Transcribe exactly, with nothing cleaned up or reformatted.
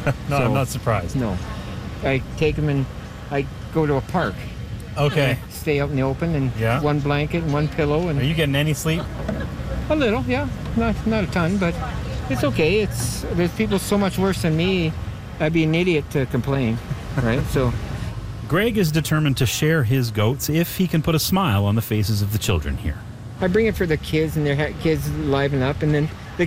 No, So, I'm not surprised. No. I take them and I go to a park. Okay. I stay out in the open and Yeah. one blanket and one pillow and Are you getting any sleep? a little, yeah. Not not a ton, but it's okay. It's there's people so much worse than me. I'd be an idiot to complain, right? So Greg is determined to share his goats if he can put a smile on the faces of the children here. I bring it for the kids and their ha- kids liven up, and then